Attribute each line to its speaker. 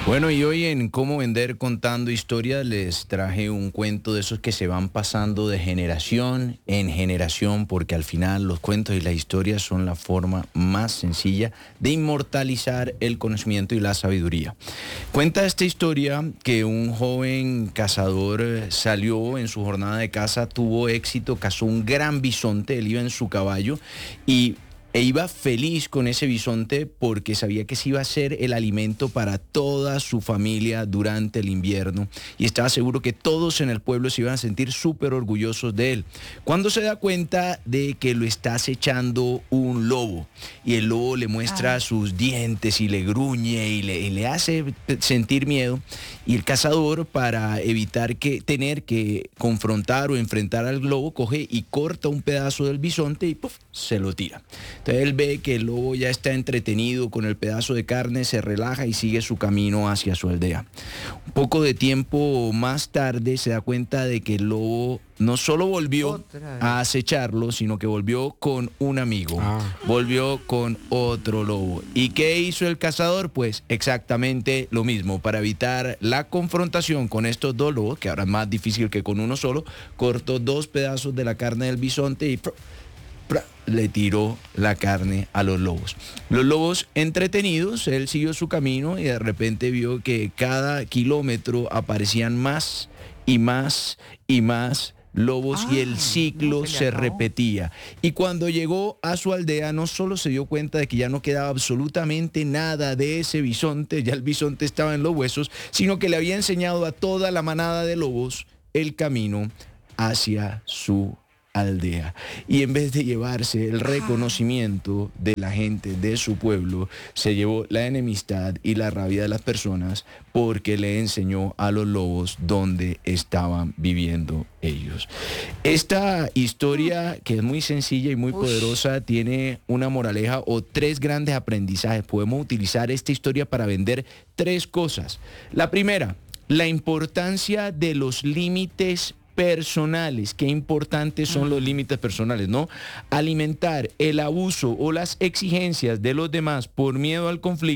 Speaker 1: Bueno, y hoy en Cómo Vender Contando Historias les traje un cuento de esos que se van pasando de generación en generación, porque al final los cuentos y las historias son la forma más sencilla de inmortalizar el conocimiento y la sabiduría. Cuenta esta historia que un joven cazador salió en su jornada de caza, tuvo éxito, cazó un gran bisonte, él iba en su caballo e iba feliz con ese bisonte porque sabía que se iba a ser el alimento para toda su familia durante el invierno y estaba seguro que todos en el pueblo se iban a sentir súper orgullosos de él. Cuando se da cuenta de que lo está acechando un lobo y el lobo le muestra sus dientes y le gruñe y le hace sentir miedo, y el cazador, para evitar tener que confrontar o enfrentar al lobo, coge y corta un pedazo del bisonte y ¡puf!, se lo tira. Entonces él ve que el lobo ya está entretenido con el pedazo de carne, se relaja y sigue su camino hacia su aldea. Un poco de tiempo más tarde se da cuenta de que el lobo no solo volvió a acecharlo, sino que volvió con un amigo, volvió con otro lobo. ¿Y qué hizo el cazador? Pues exactamente lo mismo. Para evitar la confrontación con estos dos lobos, que ahora es más difícil que con uno solo, cortó 2 pedazos de la carne del bisonte y le tiró la carne a los lobos. Los lobos entretenidos, él siguió su camino y de repente vio que cada kilómetro aparecían más y más y más lobos y el ciclo se repetía. Y cuando llegó a su aldea, no solo se dio cuenta de que ya no quedaba absolutamente nada de ese bisonte, ya el bisonte estaba en los huesos, sino que le había enseñado a toda la manada de lobos el camino hacia su aldea. Y en vez de llevarse el reconocimiento de la gente de su pueblo, se llevó la enemistad y la rabia de las personas porque le enseñó a los lobos dónde estaban viviendo ellos. Esta historia, que es muy sencilla y muy poderosa, tiene una moraleja o 3 grandes aprendizajes. Podemos utilizar esta historia para vender 3 cosas. La primera, la importancia de los límites personales. Qué importantes son los límites personales, ¿no? Alimentar el abuso o las exigencias de los demás por miedo al conflicto